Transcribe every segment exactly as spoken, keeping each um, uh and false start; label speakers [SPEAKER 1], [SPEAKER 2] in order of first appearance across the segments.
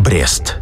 [SPEAKER 1] Брест.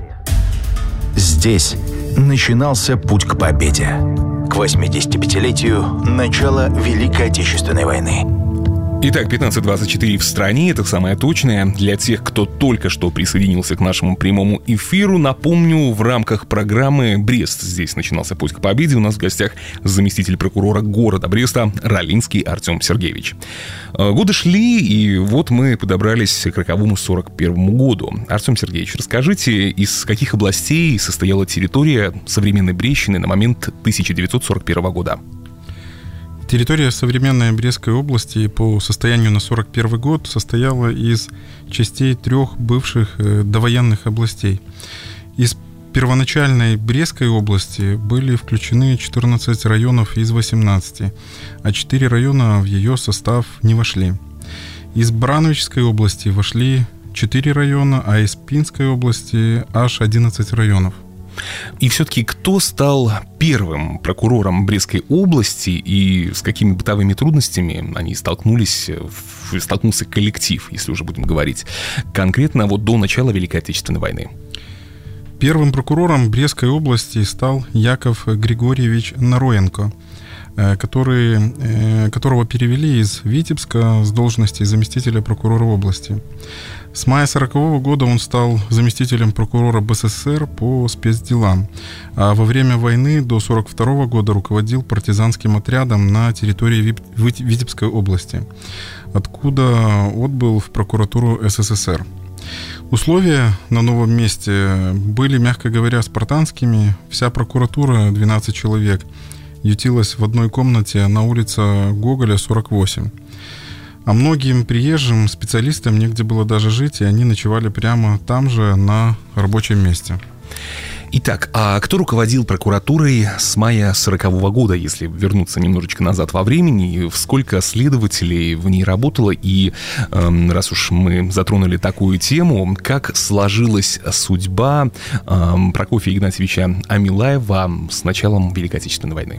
[SPEAKER 1] Здесь начинался путь к победе, к восьмидесятипятилетию начала Великой Отечественной войны.
[SPEAKER 2] Итак, пятнадцать двадцать четыре в стране, это самое точное. Для тех, кто только что присоединился к нашему прямому эфиру, напомню, в рамках программы «Брест» здесь начинался путь к победе. У нас в гостях заместитель прокурора города Бреста Ралинский Артем Сергеевич. Годы шли, и вот мы подобрались к роковому сорок первому году. Артем Сергеевич, расскажите, из каких областей состояла территория современной Брестщины на момент тысяча девятьсот сорок первого года?
[SPEAKER 3] Территория современной Брестской области по состоянию на сорок первый год состояла из частей трех бывших довоенных областей. Из первоначальной Брестской области были включены четырнадцать районов из восемнадцати, а четыре района в ее состав не вошли. Из Барановичской области вошли четыре района, а из Пинской области аж одиннадцать районов.
[SPEAKER 2] И все-таки кто стал первым прокурором Брестской области и с какими бытовыми трудностями они столкнулись, столкнулся коллектив, если уже будем говорить, конкретно вот до начала Великой Отечественной войны?
[SPEAKER 3] Первым прокурором Брестской области стал Яков Григорьевич Нароенко, который, которого перевели из Витебска с должности заместителя прокурора области. С мая сорокового года он стал заместителем прокурора БССР по спецделам, а во время войны до сорок второго года руководил партизанским отрядом на территории Витебской области, откуда отбыл в прокуратуру СССР. Условия на новом месте были, мягко говоря, спартанскими. Вся прокуратура, двенадцать человек, ютилась в одной комнате на улице Гоголя, сорок восемь. А многим приезжим специалистам негде было даже жить, и они ночевали прямо там же, на рабочем месте.
[SPEAKER 2] Итак, а кто руководил прокуратурой с мая сорокового года, если вернуться немножечко назад во времени? Сколько следователей в ней работало? И э, раз уж мы затронули такую тему, как сложилась судьба э, Прокофия Игнатьевича Амилаева с началом Великой Отечественной войны?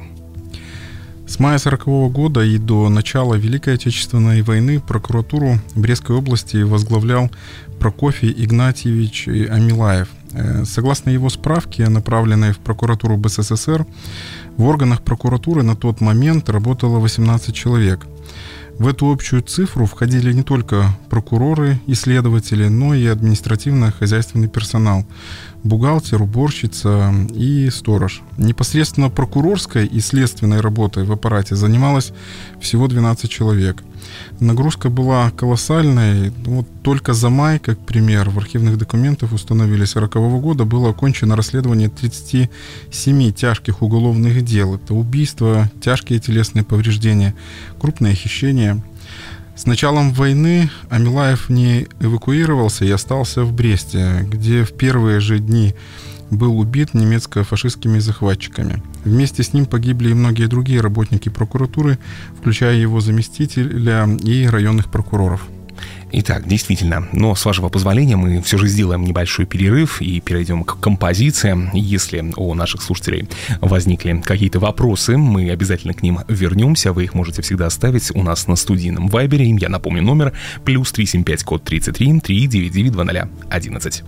[SPEAKER 3] С мая сорокового года и до начала Великой Отечественной войны прокуратуру Брестской области возглавлял Прокофий Игнатьевич Амилаев. Согласно его справке, направленной в прокуратуру БССР, в органах прокуратуры на тот момент работало восемнадцать человек. В эту общую цифру входили не только прокуроры и следователи, но и административно-хозяйственный персонал, бухгалтер, уборщица и сторож. Непосредственно прокурорской и следственной работой в аппарате занималось всего двенадцать человек. Нагрузка была колоссальной. Вот только за май, как пример, в архивных документах установили сорокового года было окончено расследование тридцати семи тяжких уголовных дел. Это убийства, тяжкие телесные повреждения, крупные хищения. С началом войны Амилаев не эвакуировался и остался в Бресте, где в первые же дни был убит немецко-фашистскими захватчиками. Вместе с ним погибли и многие другие работники прокуратуры, включая его заместителя и районных прокуроров.
[SPEAKER 2] Итак, действительно, но с вашего позволения мы все же сделаем небольшой перерыв и перейдем к композициям. Если у наших слушателей возникли какие-то вопросы, мы обязательно к ним вернемся. Вы их можете всегда оставить у нас на студийном вайбере. Я напомню, номер плюс три семь пять, код тридцать три, три девять девять два ноль одиннадцать.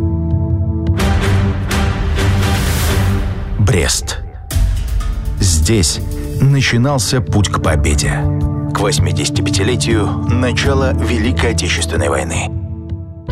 [SPEAKER 1] Брест. Здесь начинался путь к победе, к восьмидесятипятилетию начала Великой Отечественной войны.